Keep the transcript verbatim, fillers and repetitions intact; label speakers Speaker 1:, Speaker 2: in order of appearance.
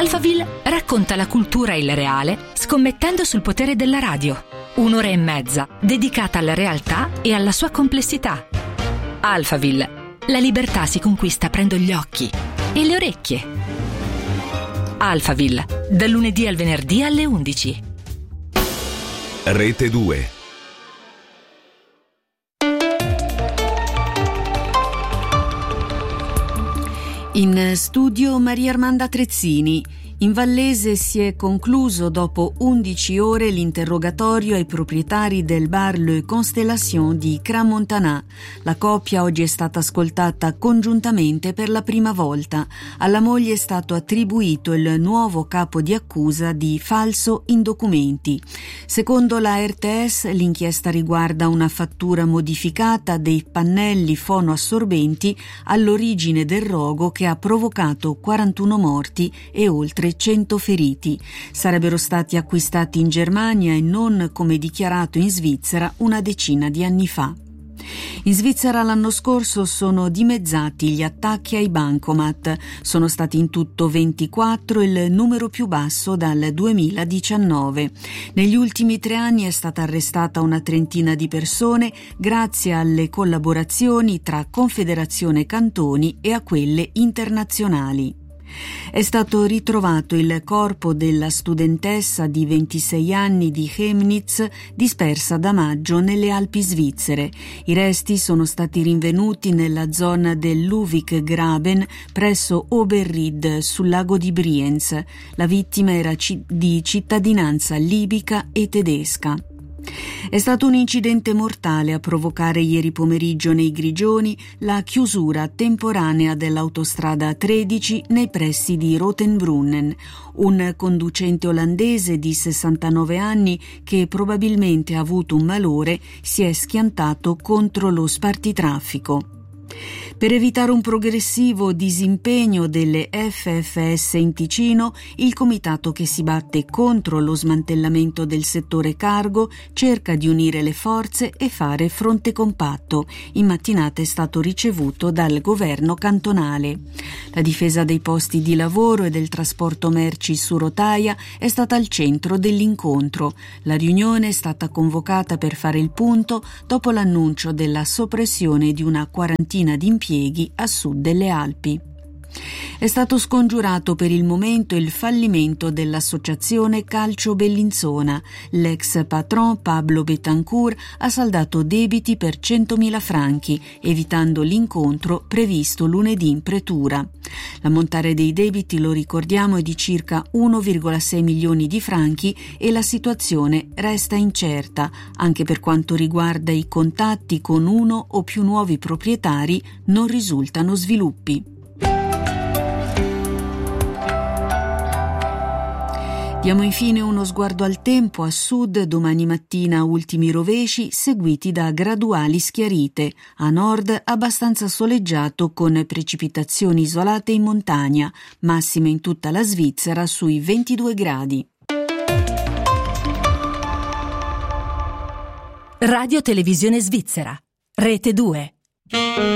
Speaker 1: Alphaville racconta la cultura e il reale scommettendo sul potere della radio. Un'ora e mezza dedicata alla realtà e alla sua complessità. Alphaville. La libertà si conquista aprendo gli occhi e le orecchie. Alphaville. Dal lunedì al venerdì alle undici.
Speaker 2: Rete due.
Speaker 3: In studio Maria Armanda Trezzini. In Vallese si è concluso dopo undici ore l'interrogatorio ai proprietari del bar Le Constellation di Crans-Montana. La coppia oggi è stata ascoltata congiuntamente per la prima volta. Alla moglie è stato attribuito il nuovo capo di accusa di falso in documenti. Secondo la R T S l'inchiesta riguarda una fattura modificata dei pannelli fonoassorbenti all'origine del rogo che ha provocato quarantuno morti e oltre cento feriti. Sarebbero stati acquistati in Germania e non, come dichiarato, in Svizzera una decina di anni fa. In Svizzera l'anno scorso sono dimezzati gli attacchi ai bancomat. Sono stati in tutto ventiquattro, il numero più basso dal duemiladiciannove. Negli ultimi tre anni è stata arrestata una trentina di persone grazie alle collaborazioni tra Confederazione Cantoni e a quelle internazionali. È stato ritrovato il corpo della studentessa di ventisei anni di Chemnitz dispersa da maggio nelle Alpi svizzere. I resti sono stati rinvenuti nella zona del Luvikgraben presso Oberried sul lago di Brienz. La vittima era ci- di cittadinanza libica e tedesca. È stato un incidente mortale a provocare ieri pomeriggio nei Grigioni la chiusura temporanea dell'autostrada tredici nei pressi di Rotenbrunnen. Un conducente olandese di sessantanove anni che probabilmente ha avuto un malore si è schiantato contro lo spartitraffico. Per evitare un progressivo disimpegno delle F F S in Ticino, il comitato che si batte contro lo smantellamento del settore cargo cerca di unire le forze e fare fronte compatto. In mattinata è stato ricevuto dal governo cantonale. La difesa dei posti di lavoro e del trasporto merci su rotaia è stata al centro dell'incontro. La riunione è stata convocata per fare il punto dopo l'annuncio della soppressione di una quarantina di impieghi a sud delle Alpi. È stato scongiurato per il momento il fallimento dell'associazione Calcio Bellinzona. L'ex patron Pablo Betancourt ha saldato debiti per centomila franchi, evitando l'incontro previsto lunedì in pretura. L'ammontare dei debiti, lo ricordiamo, è di circa uno virgola sei milioni di franchi e la situazione resta incerta, anche per quanto riguarda i contatti con uno o più nuovi proprietari non risultano sviluppi. Diamo infine uno sguardo al tempo. A sud domani mattina ultimi rovesci seguiti da graduali schiarite. A nord abbastanza soleggiato con precipitazioni isolate in montagna, massime in tutta la Svizzera sui ventidue gradi.
Speaker 1: Radio Televisione Svizzera. Rete due.